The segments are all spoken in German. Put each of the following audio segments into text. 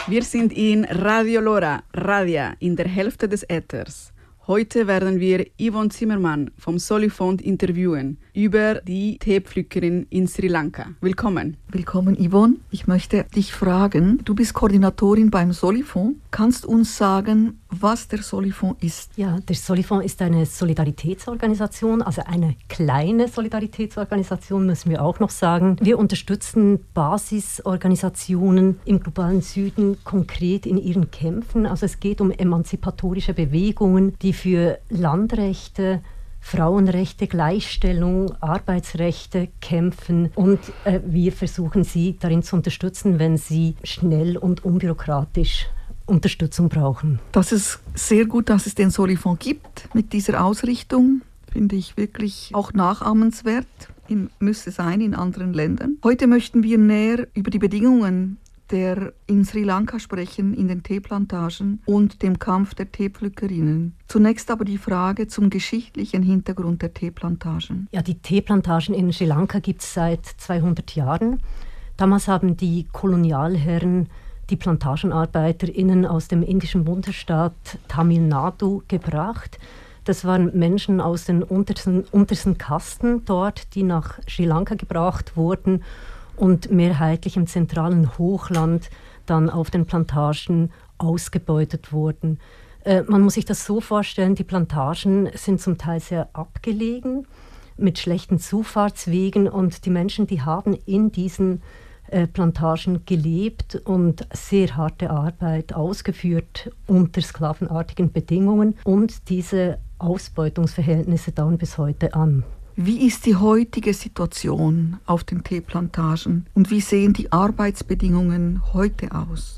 Wir sind in Radio Lora, Radia, in der Hälfte des Äthers. Heute werden wir Yvonne Zimmermann vom Solifond interviewen über die Teepflückerin in Sri Lanka. Willkommen. Willkommen, Yvonne. Ich möchte dich fragen, du bist Koordinatorin beim Solifond. Kannst du uns sagen, was der Solifond ist? Ja, der Solifond ist eine Solidaritätsorganisation, also eine kleine Solidaritätsorganisation, müssen wir auch noch sagen. Wir unterstützen Basisorganisationen im globalen Süden konkret in ihren Kämpfen. Also es geht um emanzipatorische Bewegungen, die für Landrechte, Frauenrechte, Gleichstellung, Arbeitsrechte kämpfen und wir versuchen sie darin zu unterstützen, wenn sie schnell und unbürokratisch Unterstützung brauchen. Das ist sehr gut, dass es den Solifond gibt mit dieser Ausrichtung. Finde ich wirklich auch nachahmenswert. Müsste sein in anderen Ländern. Heute möchten wir näher über die Bedingungen in Sri Lanka sprechen, in den Teeplantagen und dem Kampf der Teepflückerinnen. Zunächst aber die Frage zum geschichtlichen Hintergrund der Teeplantagen. Ja, die Teeplantagen in Sri Lanka gibt es seit 200 Jahren. Damals haben die Kolonialherren die PlantagenarbeiterInnen aus dem indischen Bundesstaat Tamil Nadu gebracht. Das waren Menschen aus den untersten Kasten dort, die nach Sri Lanka gebracht wurden und mehrheitlich im zentralen Hochland dann auf den Plantagen ausgebeutet wurden. Man muss sich das so vorstellen, die Plantagen sind zum Teil sehr abgelegen, mit schlechten Zufahrtswegen und die Menschen, die haben in diesen Plantagen gelebt und sehr harte Arbeit ausgeführt unter sklavenartigen Bedingungen und diese Ausbeutungsverhältnisse dauern bis heute an. Wie ist die heutige Situation auf den Teeplantagen und wie sehen die Arbeitsbedingungen heute aus?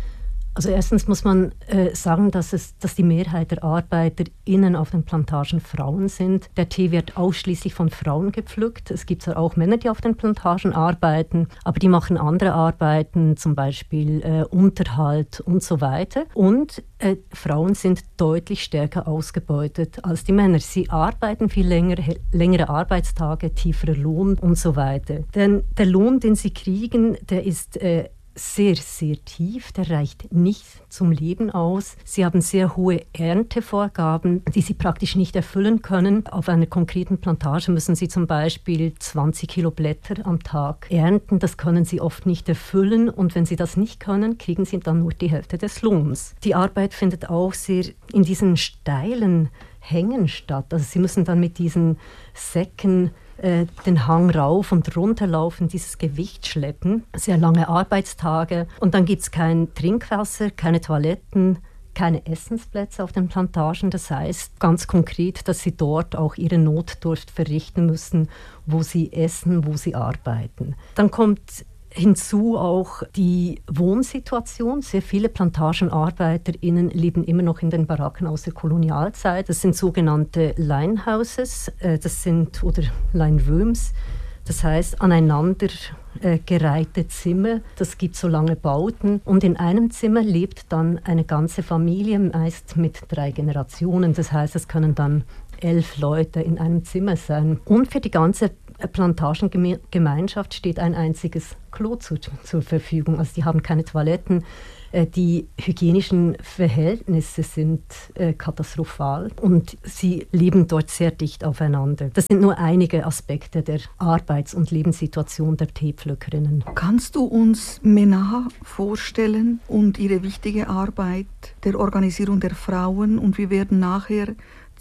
Also erstens muss man sagen, dass die Mehrheit der ArbeiterInnen auf den Plantagen Frauen sind. Der Tee wird ausschließlich von Frauen gepflückt. Es gibt zwar auch Männer, die auf den Plantagen arbeiten, aber die machen andere Arbeiten, zum Beispiel Unterhalt und so weiter. Und Frauen sind deutlich stärker ausgebeutet als die Männer. Sie arbeiten viel längere Arbeitstage, tieferer Lohn und so weiter. Denn der Lohn, den sie kriegen, der ist sehr, sehr tief, der reicht nicht zum Leben aus. Sie haben sehr hohe Erntevorgaben, die sie praktisch nicht erfüllen können. Auf einer konkreten Plantage müssen sie zum Beispiel 20 Kilo Blätter am Tag ernten. Das können sie oft nicht erfüllen und wenn sie das nicht können, kriegen sie dann nur die Hälfte des Lohns. Die Arbeit findet auch sehr in diesen steilen Hängen statt. Also sie müssen dann mit diesen Säcken den Hang rauf und runter laufen, dieses Gewicht schleppen, sehr lange Arbeitstage und dann gibt es kein Trinkwasser, keine Toiletten, keine Essensplätze auf den Plantagen. Das heißt ganz konkret, dass sie dort auch ihre Notdurft verrichten müssen, wo sie essen, wo sie arbeiten. Dann kommt hinzu auch die Wohnsituation. Sehr viele PlantagenarbeiterInnen leben immer noch in den Baracken aus der Kolonialzeit. Das sind sogenannte Line Houses, oder Line Rooms. Das heißt aneinander gereihte Zimmer. Das gibt so lange Bauten. Und in einem Zimmer lebt dann eine ganze Familie, meist mit 3 Generationen. Das heißt, es können dann 11 Leute in einem Zimmer sein. Und für die ganze Plantagengemeinschaft steht ein einziges Klo zur Verfügung. Also die haben keine Toiletten. Die hygienischen Verhältnisse sind katastrophal und sie leben dort sehr dicht aufeinander. Das sind nur einige Aspekte der Arbeits- und Lebenssituation der Teepflückerinnen. Kannst du uns Menaha vorstellen und ihre wichtige Arbeit der Organisierung der Frauen? Und wir werden nachher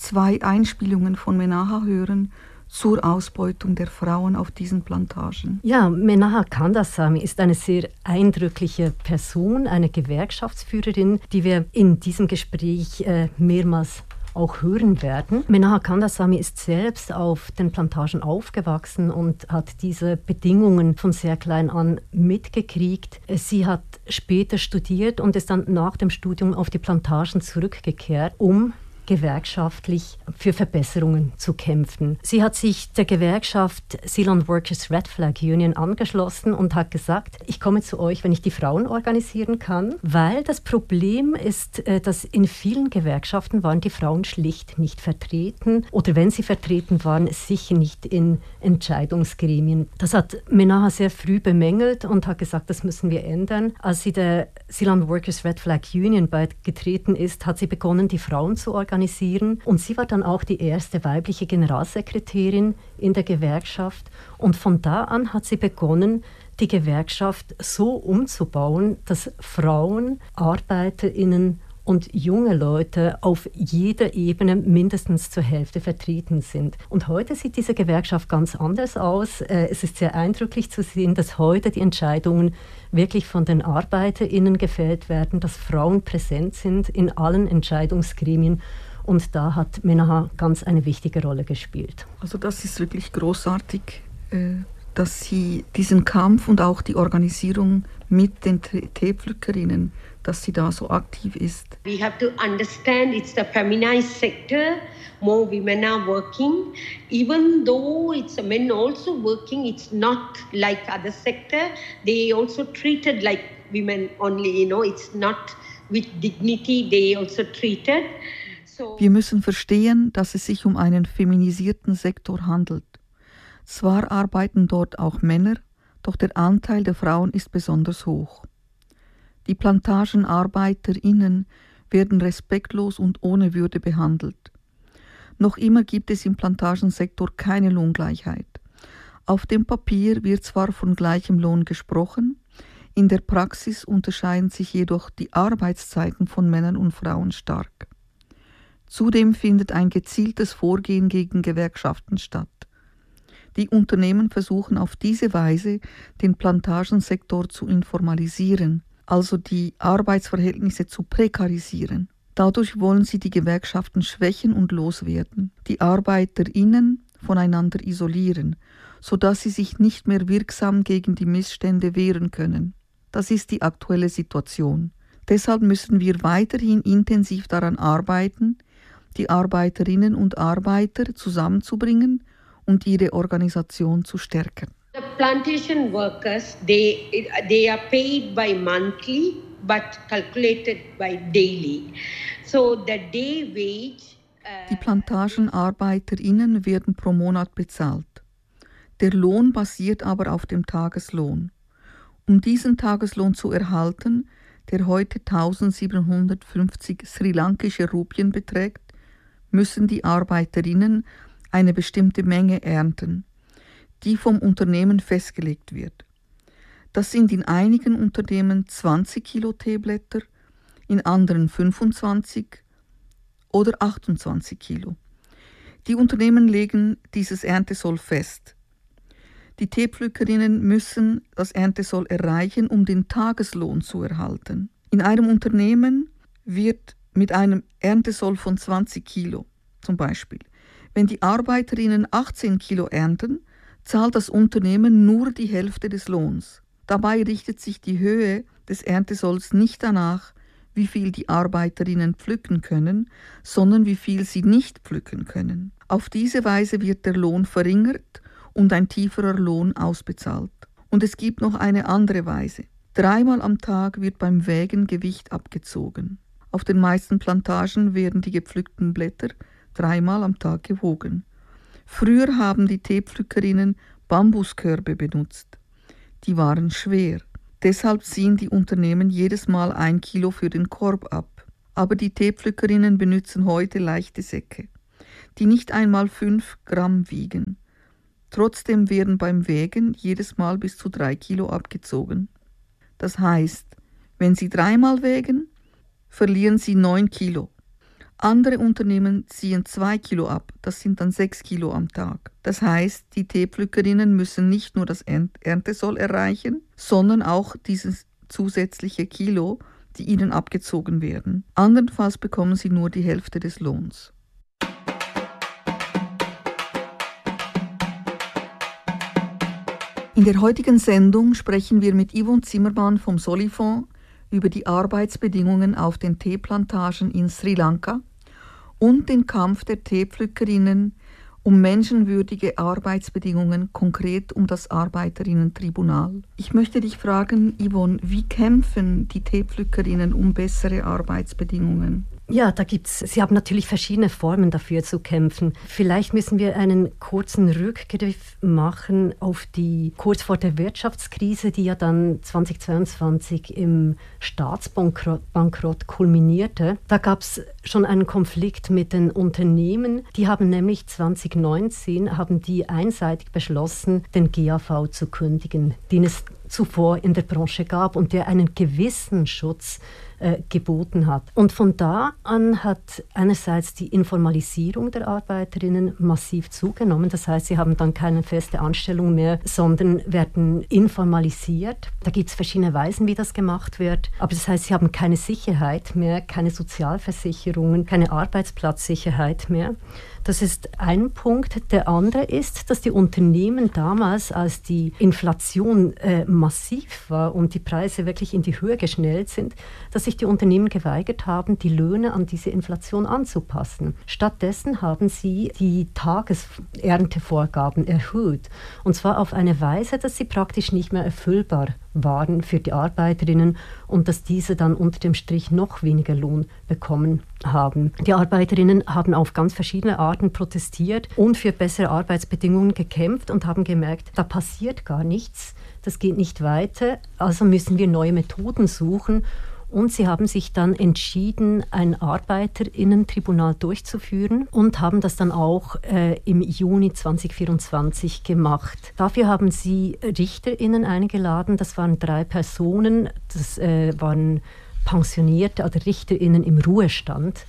2 Einspielungen von Menaha hören zur Ausbeutung der Frauen auf diesen Plantagen. Ja, Menaha Kandasamy ist eine sehr eindrückliche Person, eine Gewerkschaftsführerin, die wir in diesem Gespräch mehrmals auch hören werden. Menaha Kandasamy ist selbst auf den Plantagen aufgewachsen und hat diese Bedingungen von sehr klein an mitgekriegt. Sie hat später studiert und ist dann nach dem Studium auf die Plantagen zurückgekehrt, um gewerkschaftlich für Verbesserungen zu kämpfen. Sie hat sich der Gewerkschaft Ceylon Workers Red Flag Union angeschlossen und hat gesagt, ich komme zu euch, wenn ich die Frauen organisieren kann, weil das Problem ist, dass in vielen Gewerkschaften waren die Frauen schlicht nicht vertreten oder wenn sie vertreten waren, sicher nicht in Entscheidungsgremien. Das hat Menaha sehr früh bemängelt und hat gesagt, das müssen wir ändern. Als sie der Ceylon Workers Red Flag Union beigetreten ist, hat sie begonnen, die Frauen zu organisieren und sie war dann auch die erste weibliche Generalsekretärin in der Gewerkschaft und von da an hat sie begonnen, die Gewerkschaft so umzubauen, dass Frauen, ArbeiterInnen und junge Leute auf jeder Ebene mindestens zur Hälfte vertreten sind. Und heute sieht diese Gewerkschaft ganz anders aus. Es ist sehr eindrücklich zu sehen, dass heute die Entscheidungen wirklich von den ArbeiterInnen gefällt werden, dass Frauen präsent sind in allen Entscheidungsgremien. Und da hat Menaha ganz eine wichtige Rolle gespielt. Also das ist wirklich großartig, dass sie diesen Kampf und auch die Organisierung mit den Teepflückerinnen, dass sie da so aktiv ist. We have to understand it's the feminized sector. More women are working. Even though it's men also working, it's not like other sector. They also treated like women only, it's not with dignity they also treated. Wir müssen verstehen, dass es sich um einen feminisierten Sektor handelt. Zwar arbeiten dort auch Männer, doch der Anteil der Frauen ist besonders hoch. Die PlantagenarbeiterInnen werden respektlos und ohne Würde behandelt. Noch immer gibt es im Plantagensektor keine Lohngleichheit. Auf dem Papier wird zwar von gleichem Lohn gesprochen, in der Praxis unterscheiden sich jedoch die Arbeitszeiten von Männern und Frauen stark. Zudem findet ein gezieltes Vorgehen gegen Gewerkschaften statt. Die Unternehmen versuchen auf diese Weise, den Plantagensektor zu informalisieren, also die Arbeitsverhältnisse zu prekarisieren. Dadurch wollen sie die Gewerkschaften schwächen und loswerden, die ArbeiterInnen voneinander isolieren, sodass sie sich nicht mehr wirksam gegen die Missstände wehren können. Das ist die aktuelle Situation. Deshalb müssen wir weiterhin intensiv daran arbeiten, die Arbeiterinnen und Arbeiter zusammenzubringen und ihre Organisation zu stärken. The plantation workers, they are paid by monthly but calculated by daily. So the day wage. Die PlantagenarbeiterInnen werden pro Monat bezahlt. Der Lohn basiert aber auf dem Tageslohn. Um diesen Tageslohn zu erhalten, der heute 1750 sri-lankische Rupien beträgt, müssen die ArbeiterInnen eine bestimmte Menge ernten, die vom Unternehmen festgelegt wird. Das sind in einigen Unternehmen 20 Kilo Teeblätter, in anderen 25 oder 28 Kilo. Die Unternehmen legen dieses Erntesoll fest. Die Teepflückerinnen müssen das Erntesoll erreichen, um den Tageslohn zu erhalten. In einem Unternehmen wird mit einem Erntesoll von 20 Kilo zum Beispiel, wenn die Arbeiterinnen 18 Kilo ernten, zahlt das Unternehmen nur die Hälfte des Lohns. Dabei richtet sich die Höhe des Erntesolls nicht danach, wie viel die Arbeiterinnen pflücken können, sondern wie viel sie nicht pflücken können. Auf diese Weise wird der Lohn verringert und ein tieferer Lohn ausbezahlt. Und es gibt noch eine andere Weise. 3-mal am Tag wird beim Wägen Gewicht abgezogen. Auf den meisten Plantagen werden die gepflückten Blätter 3-mal am Tag gewogen. Früher haben die Teepflückerinnen Bambuskörbe benutzt. Die waren schwer. Deshalb ziehen die Unternehmen jedes Mal 1 Kilo für den Korb ab. Aber die Teepflückerinnen benutzen heute leichte Säcke, die nicht einmal 5 Gramm wiegen. Trotzdem werden beim Wägen jedes Mal bis zu 3 Kilo abgezogen. Das heißt, wenn sie 3-mal wägen, verlieren sie 9 Kilo. Andere Unternehmen ziehen 2 Kilo ab, das sind dann 6 Kilo am Tag. Das heißt, die Teepflückerinnen müssen nicht nur das Erntesoll erreichen, sondern auch dieses zusätzliche Kilo, die ihnen abgezogen werden. Andernfalls bekommen sie nur die Hälfte des Lohns. In der heutigen Sendung sprechen wir mit Yvonne Zimmermann vom Solifonds über die Arbeitsbedingungen auf den Teeplantagen in Sri Lanka und den Kampf der Teepflückerinnen um menschenwürdige Arbeitsbedingungen, konkret um das Arbeiterinnen-Tribunal. Ich möchte dich fragen, Yvonne, wie kämpfen die Teepflückerinnen um bessere Arbeitsbedingungen? Ja, Sie haben natürlich verschiedene Formen dafür zu kämpfen. Vielleicht müssen wir einen kurzen Rückgriff machen auf kurz vor der Wirtschaftskrise, die ja dann 2022 im Staatsbankrott kulminierte. Da gab es schon einen Konflikt mit den Unternehmen. Die haben nämlich 2019 einseitig beschlossen, den GAV zu kündigen, den es zuvor in der Branche gab und der einen gewissen Schutz geboten hat. Und von da an hat einerseits die Informalisierung der Arbeiterinnen massiv zugenommen. Das heißt, sie haben dann keine feste Anstellung mehr, sondern werden informalisiert. Da gibt es verschiedene Weisen, wie das gemacht wird. Aber das heißt, sie haben keine Sicherheit mehr, keine Sozialversicherungen, keine Arbeitsplatzsicherheit mehr. Das ist ein Punkt. Der andere ist, dass die Unternehmen damals, als die Inflation massiv war und die Preise wirklich in die Höhe geschnellt sind, dass sich die Unternehmen geweigert haben, die Löhne an diese Inflation anzupassen. Stattdessen haben sie die Tageserntevorgaben erhöht. Und zwar auf eine Weise, dass sie praktisch nicht mehr erfüllbar waren für die Arbeiterinnen und dass diese dann unter dem Strich noch weniger Lohn bekommen haben. Die Arbeiterinnen haben auf ganz verschiedene Arten protestiert und für bessere Arbeitsbedingungen gekämpft und haben gemerkt, da passiert gar nichts, das geht nicht weiter, also müssen wir neue Methoden suchen. Und sie haben sich dann entschieden, ein Arbeiterinnen-Tribunal durchzuführen und haben das dann auch im Juni 2024 gemacht. Dafür haben sie RichterInnen eingeladen. Das waren 3 Personen. Das waren pensionierte oder RichterInnen im Ruhestand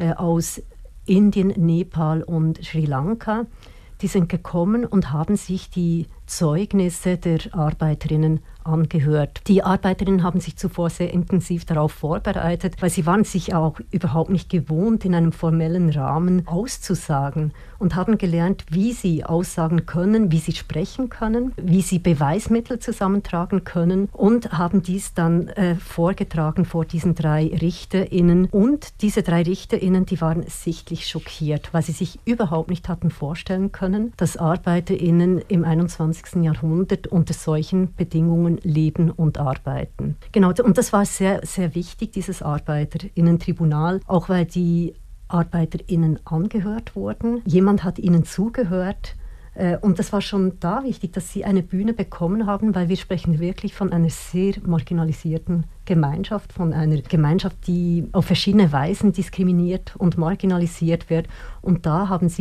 aus Indien, Nepal und Sri Lanka. Die sind gekommen und haben sich die Zeugnisse der Arbeiterinnen angehört. Die Arbeiterinnen haben sich zuvor sehr intensiv darauf vorbereitet, weil sie waren sich auch überhaupt nicht gewohnt, in einem formellen Rahmen auszusagen und haben gelernt, wie sie aussagen können, wie sie sprechen können, wie sie Beweismittel zusammentragen können und haben dies dann vorgetragen vor diesen 3 RichterInnen. Und diese 3 RichterInnen, die waren sichtlich schockiert, weil sie sich überhaupt nicht hatten vorstellen können, dass ArbeiterInnen im 21. Jahrhundert unter solchen Bedingungen leben und arbeiten. Genau, und das war sehr, sehr wichtig, dieses ArbeiterInnen-Tribunal, auch weil die ArbeiterInnen angehört wurden. Jemand hat ihnen zugehört. Und das war schon da wichtig, dass sie eine Bühne bekommen haben, weil wir sprechen wirklich von einer sehr marginalisierten Gemeinschaft, von einer Gemeinschaft, die auf verschiedene Weisen diskriminiert und marginalisiert wird. Und da wurden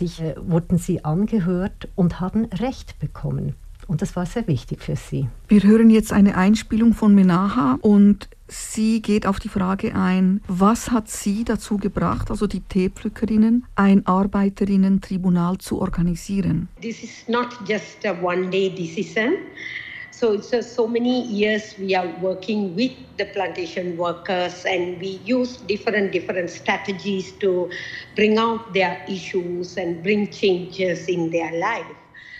sie angehört und haben Recht bekommen. Und das war sehr wichtig für sie. Wir hören jetzt eine Einspielung von Menaha und sie geht auf die Frage ein, was hat sie dazu gebracht, also die Teepflückerinnen, ein Arbeiterinnen-Tribunal zu organisieren? This is not just a one-day decision. So it's so many years we are working with the plantation workers and we use different strategies to bring out their issues and bring changes in their life.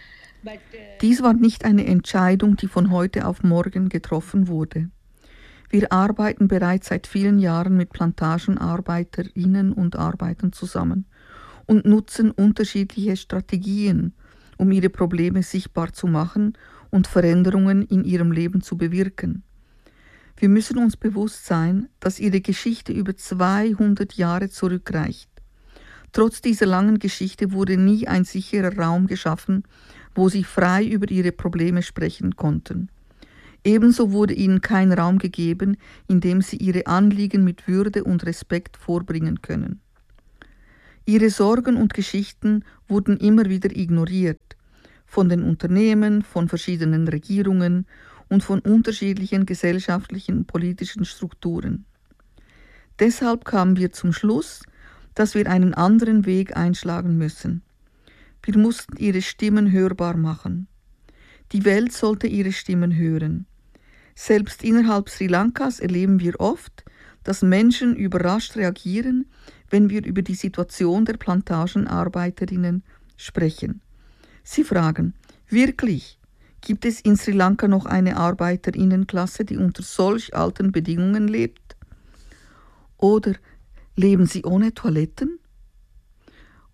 Dies war nicht eine Entscheidung, die von heute auf morgen getroffen wurde. Wir arbeiten bereits seit vielen Jahren mit Plantagenarbeiterinnen und Arbeitern zusammen und nutzen unterschiedliche Strategien, um ihre Probleme sichtbar zu machen und Veränderungen in ihrem Leben zu bewirken. Wir müssen uns bewusst sein, dass ihre Geschichte über 200 Jahre zurückreicht. Trotz dieser langen Geschichte wurde nie ein sicherer Raum geschaffen, wo sie frei über ihre Probleme sprechen konnten. Ebenso wurde ihnen kein Raum gegeben, in dem sie ihre Anliegen mit Würde und Respekt vorbringen können. Ihre Sorgen und Geschichten wurden immer wieder ignoriert, von den Unternehmen, von verschiedenen Regierungen und von unterschiedlichen gesellschaftlichen und politischen Strukturen. Deshalb kamen wir zum Schluss, dass wir einen anderen Weg einschlagen müssen. Wir mussten ihre Stimmen hörbar machen. Die Welt sollte ihre Stimmen hören. Selbst innerhalb Sri Lankas erleben wir oft, dass Menschen überrascht reagieren, wenn wir über die Situation der Plantagenarbeiterinnen sprechen. Sie fragen, wirklich, gibt es in Sri Lanka noch eine Arbeiterinnenklasse, die unter solch alten Bedingungen lebt? Oder leben sie ohne Toiletten?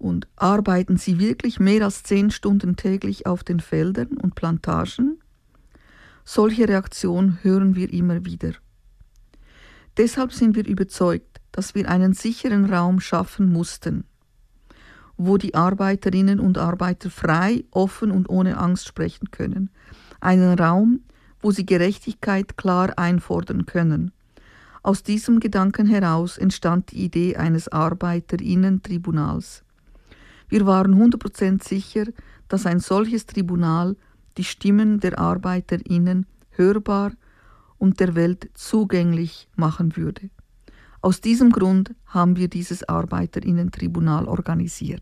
Und arbeiten sie wirklich mehr als 10 Stunden täglich auf den Feldern und Plantagen? Solche Reaktionen hören wir immer wieder. Deshalb sind wir überzeugt, dass wir einen sicheren Raum schaffen mussten, wo die Arbeiterinnen und Arbeiter frei, offen und ohne Angst sprechen können. Einen Raum, wo sie Gerechtigkeit klar einfordern können. Aus diesem Gedanken heraus entstand die Idee eines Arbeiterinnen-Tribunals. Wir waren 100% sicher, dass ein solches Tribunal die Stimmen der Arbeiterinnen hörbar und der Welt zugänglich machen würde. Aus diesem Grund haben wir dieses Arbeiterinnen-Tribunal organisiert.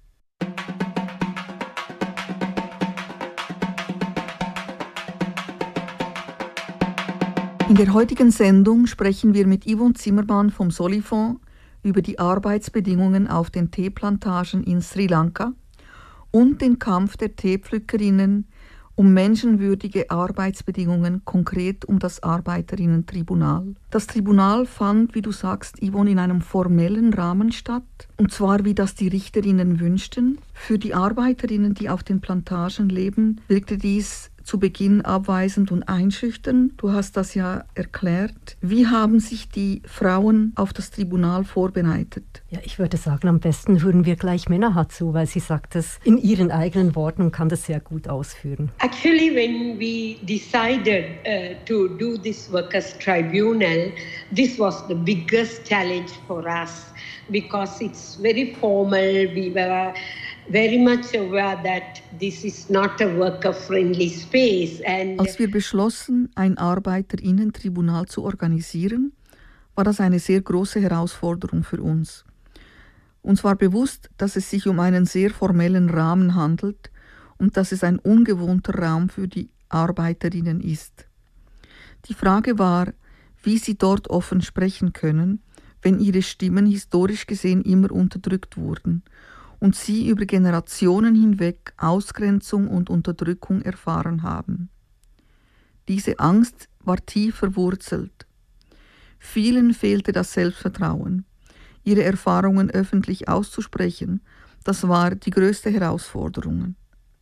In der heutigen Sendung sprechen wir mit Yvonne Zimmermann vom Solifonds über die Arbeitsbedingungen auf den Teeplantagen in Sri Lanka und den Kampf der Teepflückerinnen um menschenwürdige Arbeitsbedingungen, konkret um das Arbeiterinnen-Tribunal. Das Tribunal fand, wie du sagst, Yvonne, in einem formellen Rahmen statt, und zwar wie das die Richterinnen wünschten. Für die Arbeiterinnen, die auf den Plantagen leben, wirkte dies zu Beginn abweisend und einschüchternd. Du hast das ja erklärt. Wie haben sich die Frauen auf das Tribunal vorbereitet? Ja, ich würde sagen, am besten hören wir gleich Menahat zu, weil sie sagt es in ihren eigenen Worten und kann das sehr gut ausführen. Actually, when we decided to do this workers' tribunal, this was the biggest challenge for us because it's very formal. We were very much aware that this is not a worker-friendly space. Als wir beschlossen, ein Arbeiterinnen-Tribunal zu organisieren, war das eine sehr große Herausforderung für uns. Uns war bewusst, dass es sich um einen sehr formellen Rahmen handelt und dass es ein ungewohnter Raum für die Arbeiterinnen ist. Die Frage war, wie sie dort offen sprechen können, wenn ihre Stimmen historisch gesehen immer unterdrückt wurden und sie über Generationen hinweg Ausgrenzung und Unterdrückung erfahren haben. Diese Angst war tief verwurzelt. Vielen fehlte das Selbstvertrauen. Ihre Erfahrungen öffentlich auszusprechen, das war die größte Herausforderung.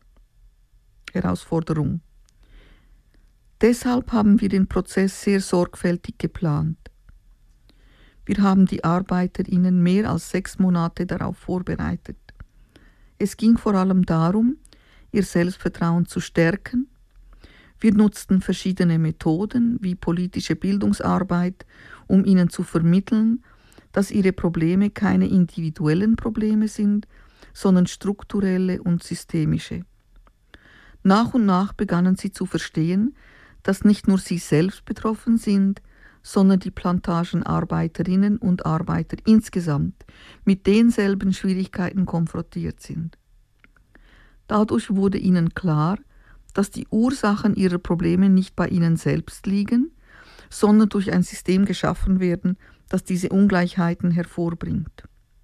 Deshalb haben wir den Prozess sehr sorgfältig geplant. Wir haben die Arbeiterinnen mehr als 6 Monate darauf vorbereitet. Es ging vor allem darum, ihr Selbstvertrauen zu stärken. Wir nutzten verschiedene Methoden wie politische Bildungsarbeit, um ihnen zu vermitteln, dass ihre Probleme keine individuellen Probleme sind, sondern strukturelle und systemische. Nach und nach begannen sie zu verstehen, dass nicht nur sie selbst betroffen sind, sondern die Plantagenarbeiterinnen und Arbeiter insgesamt mit denselben Schwierigkeiten konfrontiert sind. Dadurch wurde ihnen klar, dass die Ursachen ihrer Probleme nicht bei ihnen selbst liegen, sondern durch ein System geschaffen werden, das diese Ungleichheiten hervorbringt.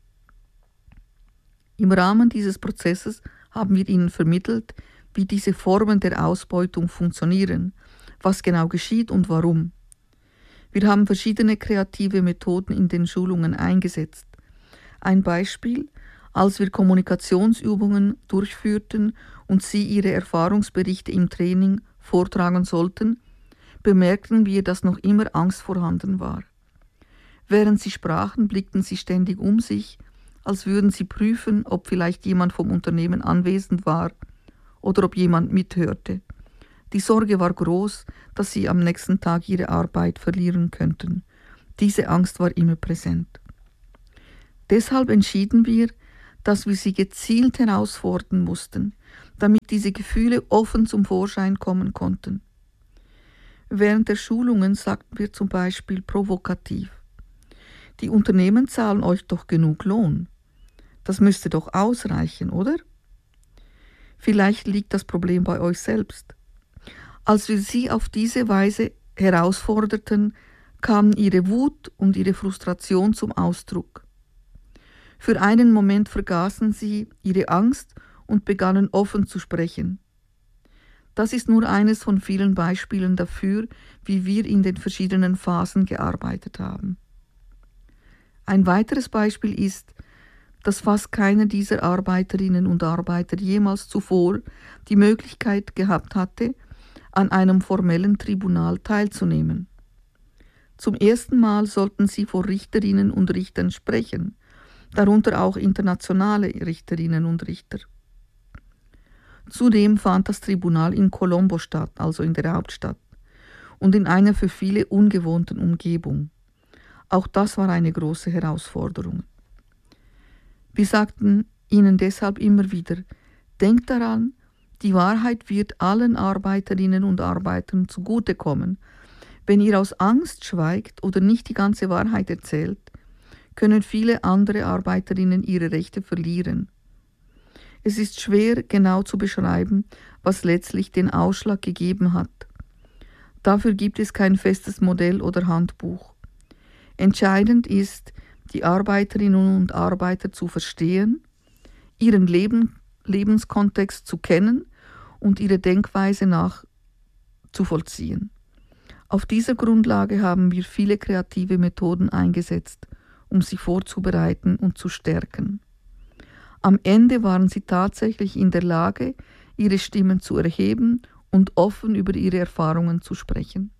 Im Rahmen dieses Prozesses haben wir ihnen vermittelt, wie diese Formen der Ausbeutung funktionieren, was genau geschieht und warum. Wir haben verschiedene kreative Methoden in den Schulungen eingesetzt. Ein Beispiel: Als wir Kommunikationsübungen durchführten und sie ihre Erfahrungsberichte im Training vortragen sollten, bemerkten wir, dass noch immer Angst vorhanden war. Während sie sprachen, blickten sie ständig um sich, als würden sie prüfen, ob vielleicht jemand vom Unternehmen anwesend war oder ob jemand mithörte. Die Sorge war groß, dass sie am nächsten Tag ihre Arbeit verlieren könnten. Diese Angst war immer präsent. Deshalb entschieden wir, dass wir sie gezielt herausfordern mussten, damit diese Gefühle offen zum Vorschein kommen konnten. Während der Schulungen sagten wir zum Beispiel provokativ: Die Unternehmen zahlen euch doch genug Lohn. Das müsste doch ausreichen, oder? Vielleicht liegt das Problem bei euch selbst. Als wir sie auf diese Weise herausforderten, kamen ihre Wut und ihre Frustration zum Ausdruck. Für einen Moment vergaßen sie ihre Angst und begannen offen zu sprechen. Das ist nur eines von vielen Beispielen dafür, wie wir in den verschiedenen Phasen gearbeitet haben. Ein weiteres Beispiel ist, dass fast keiner dieser Arbeiterinnen und Arbeiter jemals zuvor die Möglichkeit gehabt hatte, an einem formellen Tribunal teilzunehmen. Zum ersten Mal sollten sie vor Richterinnen und Richtern sprechen, darunter auch internationale Richterinnen und Richter. Zudem fand das Tribunal in Colombo statt, also in der Hauptstadt, und in einer für viele ungewohnten Umgebung. Auch das war eine große Herausforderung. Wir sagten ihnen deshalb immer wieder, denkt daran, die Wahrheit wird allen Arbeiterinnen und Arbeitern zugutekommen. Wenn ihr aus Angst schweigt oder nicht die ganze Wahrheit erzählt, können viele andere Arbeiterinnen ihre Rechte verlieren. Es ist schwer, genau zu beschreiben, was letztlich den Ausschlag gegeben hat. Dafür gibt es kein festes Modell oder Handbuch. Entscheidend ist, die Arbeiterinnen und Arbeiter zu verstehen, ihren Lebenskontext zu kennen und ihre Denkweise nachzuvollziehen. Auf dieser Grundlage haben wir viele kreative Methoden eingesetzt, um sie vorzubereiten und zu stärken. Am Ende waren sie tatsächlich in der Lage, ihre Stimmen zu erheben und offen über ihre Erfahrungen zu sprechen.